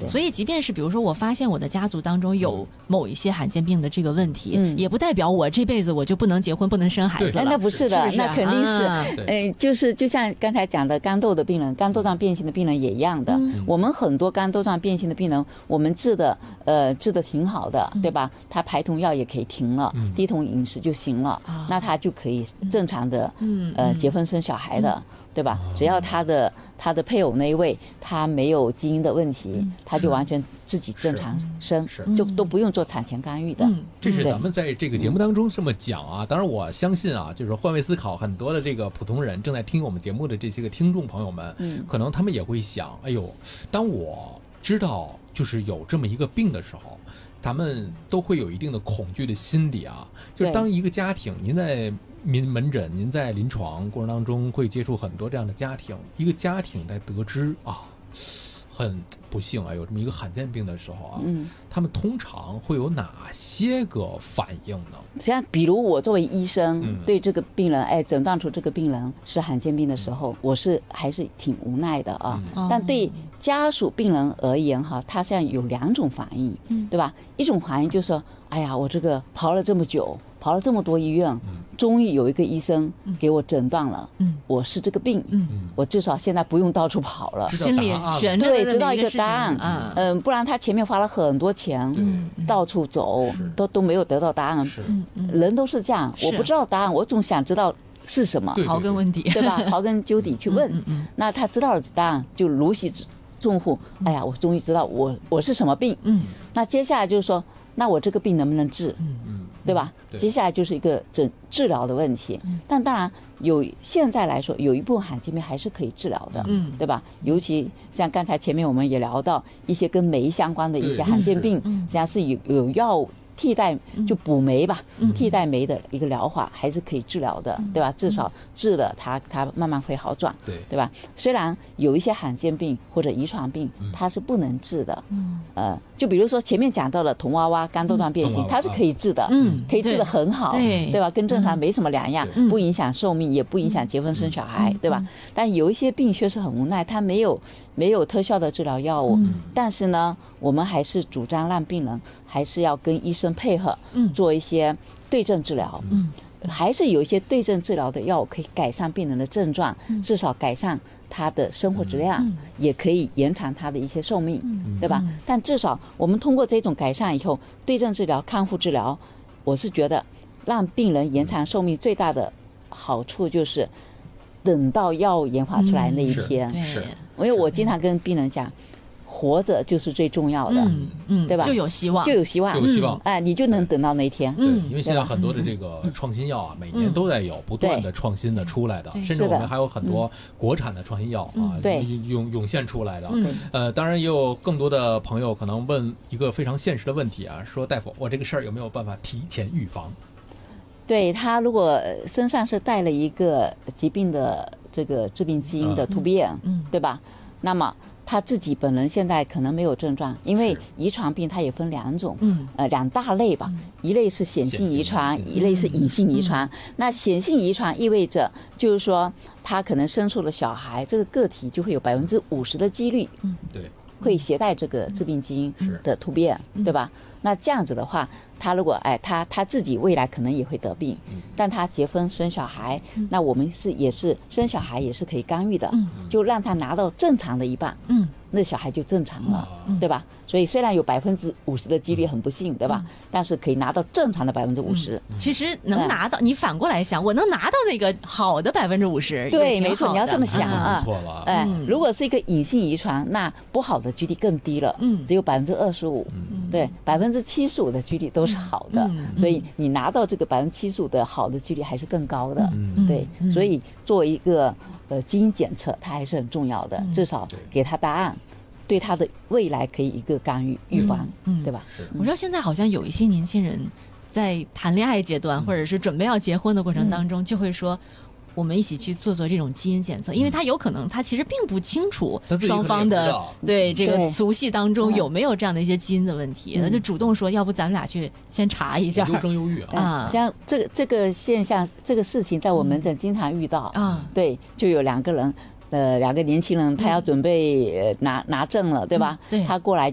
所以即便是比如说我发现我的家族当中有某一些罕见病的这个问题，也不代表我这辈子我就不能结婚不能生孩子了。 那不是的，那肯定是， 就是就像刚才讲的肝窦的病人，肝窦脏变性的病人也一样的。我们很多肝窦脏变性的病人，我们治的挺好的，对吧？他排酮药也可以停了，低酮饮食就行了，那他就可以正常的结婚生小孩的，对吧？只要他的配偶那一位他没有基因的问题，他就完全自己正常生，就都不用做产前干预的。 这是咱们在这个节目当中这么讲啊。当然我相信啊，就是换位思考，很多的这个普通人正在听我们节目的这些个听众朋友们，可能他们也会想，哎呦，当我知道就是有这么一个病的时候，咱们都会有一定的恐惧的心理啊。就是当一个家庭，您在门诊，您在临床过程当中会接触很多这样的家庭，一个家庭在得知啊，很不幸啊，有这么一个罕见病的时候啊，他们通常会有哪些个反应呢？ 实际上，比如我作为医生，对这个病人，诊断出这个病人是罕见病的时候，我是还是挺无奈的啊。但对家属病人而言哈，他现在有2种反应，对吧？一种反应就是说，哎呀，我这个跑了这么久，跑了这么多医院，终于有一个医生给我诊断了，我是这个病，我至少现在不用到处跑了， 心里悬着对，知道一个答案，不然他前面花了很多钱，到处走，都没有得到答案。人都是这样，我不知道答案，我总想知道是什么， 刨根问底， 对吧？刨根究底去问，那他知道了答案，就如释重负。哎呀，我终于知道我是什么病。那接下来就是说，那我这个病能不能治？对吧？接下来就是一个治疗的问题。但当然现在来说，有一部分罕见病还是可以治疗的，对吧？尤其像刚才前面我们也聊到一些跟酶相关的一些罕见病，实际上是有药物替代，就补酶吧，替代酶的一个疗法还是可以治疗的，对吧？至少治了它慢慢会好转，对吧？虽然有一些罕见病或者遗传病它是不能治的，就比如说前面讲到了童娃娃肝窦脏变性，它是可以治的，可以治得很好，对吧？跟正常没什么两样，不影响寿命，也不影响结婚生小孩，对吧？但有一些病确实很无奈，它没有特效的治疗药物，但是呢，我们还是主张让病人还是要跟医生配合，做一些对症治疗，还是有一些对症治疗的药物可以改善病人的症状，至少改善他的生活质量，也可以延长他的一些寿命，对吧？但至少我们通过这种改善以后，对症治疗、康复治疗，我是觉得让病人延长寿命最大的好处就是等到药物研发出来那一天，因为我经常跟病人讲，活着就是最重要的，对吧？ 就有希望， 哎，你就能等到那一天。 因为现在很多的这个创新药啊，每年都在有不断的创新的出来的，甚至我们还有很多国产的创新药啊，涌现出来的。当然也有更多的朋友可能问一个非常现实的问题啊，说大夫，我这个事儿有没有办法提前预防？ 对，他如果身上是带了一个疾病的这个致病基因的突变，对吧？那么他自己本人现在可能没有症状，因为遗传病它也分2种，2大类吧，一类是显性遗传，一类是隐性遗传。那显性遗传意味着就是说他可能生出了小孩，这个个体就会有50%的几率，会携带这个致病基因的突变，对吧？那这样子的话，他如果他自己未来可能也会得病，但他结婚生小孩，那我们也是生小孩也是可以干预的，就让他拿到正常的一半，那小孩就正常了，对吧？所以虽然有50%的几率很不幸，对吧？但是可以拿到正常的50%。 其实能拿到，你反过来想，我能拿到那个好的50%， 对，没错，你要这么想啊。 错了， 如果是一个隐性遗传，那不好的几率更低了，只有25%，对，75%的几率都是好的，所以你拿到这个75%的好的几率还是更高的，对，所以作为一个基因检测，它还是很重要的，至少给他答案。对他的未来可以一个干预预防，对吧？ 我知道现在好像有一些年轻人在谈恋爱阶段，或者是准备要结婚的过程当中，就会说我们一起去做这种基因检测，因为他有可能他其实并不清楚双方的对这个族系当中有没有这样的一些基因的问题，他就主动说要不咱们俩去先查一下。 优生优育啊， 像这个现象，这个事情在我门诊经常遇到啊，对，就有2个人。2个年轻人，他要准备拿证了，对吧？ 对， 他过来